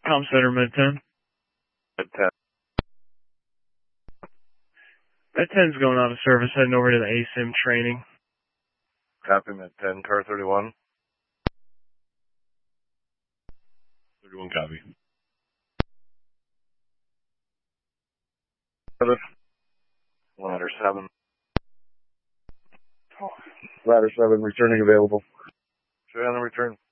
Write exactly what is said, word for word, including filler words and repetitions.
Com Center, Med ten. Med ten. Med ten's going out of service, heading over to the A S I M training. Copy, Med ten, car thirty-one. thirty-one copy. Ladder seven. Ladder seven, returning available. Show you on the return.